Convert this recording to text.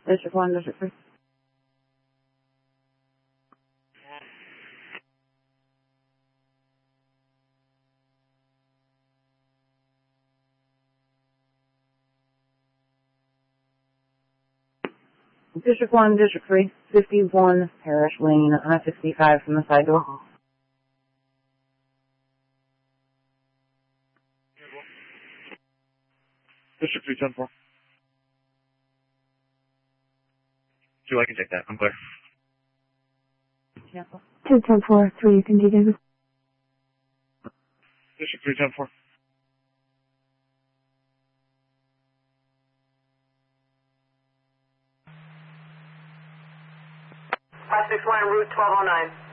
District 1, District 3. District 1, District 3, 51 Parish Lane, I-65 from the side door. District 3, 10-4. 2, I can take that. I'm clear. 2-10-4, 3, you can do Davis. District 3, 10-4. Route 1209.